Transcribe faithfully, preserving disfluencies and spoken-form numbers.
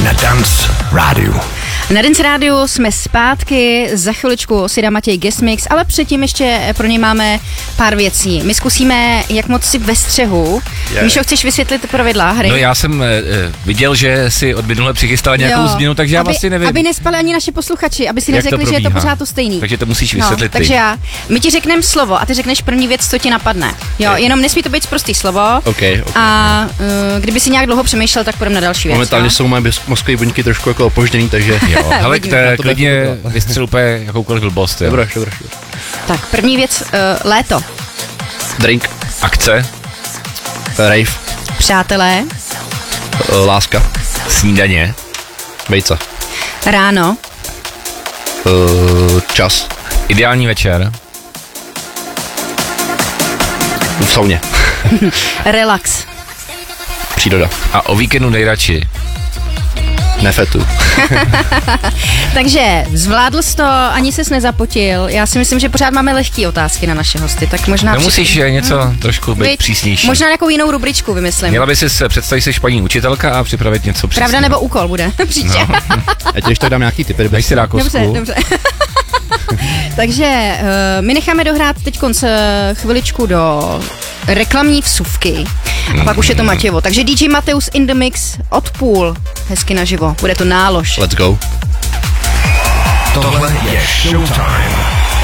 na Dance Rádiu. Na Dance Rádiu jsme zpátky, za chviličku si dá Matěj guest mix, ale předtím ještě pro ně máme pár věcí. My zkusíme, jak moc si ve střehu. Yeah. Míšo, chceš vysvětlit pravidla hry? No já jsem e, viděl, že si od minule přichystala nějakou jo. změnu, takže já aby, vlastně nevím. Aby nespali ani naši posluchači, aby si neřekli, že je to pořád to stejný. Takže to musíš vysvětlit no, ty. Takže já, my ti řekneme slovo a ty řekneš první věc, co ti napadne. Jo, okay. Jenom nesmí to být prostý slovo. Okay, okay. A uh, kdyby si nějak dlouho přemýšlel, tak půjdeme na další věc. Momentálně no? jsou moje mozkové buňky trošku jako opožděný, takže jo. Hele, kde klidně vystřel úplně jakoukoliv blbost. Dobré, dobré. Tak, první věc, uh, léto. Drink. Akce. Rave. Přátelé. Láska. Snídaně. Vejce. Ráno. Uh, čas. Ideální večer. V sauně. Relax. Příroda. A o víkendu nejradši. Nefetu. Takže zvládl jsi to, ani ses nezapotil. Já si myslím, že pořád máme lehké otázky na naše hosty, tak možná... No musíš při... něco hmm. trošku být Byť, přísnější. Možná nějakou jinou rubričku vymyslím. Měla by si představit si paní učitelka a připravit něco přísnější. Pravda nebo úkol bude příště. No. Já ti ještě dám nějaký typy. Dej si rákosku. Dobře, dobře. Takže uh, my necháme dohrát teď chviličku do reklamní vsuvky a pak už je to Matějovo. Takže D J Mateus in the mix od půl, hezky naživo, bude to nálož. Let's go. Tohle je Showtime.